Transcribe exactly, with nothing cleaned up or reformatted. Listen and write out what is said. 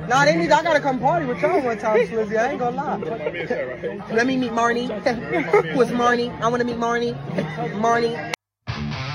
Nah, they need. I gotta come party with y'all one time, Slizzy. I ain't gonna lie. Let me meet Marnie. Who is Marnie? I want to meet Marnie. Marnie.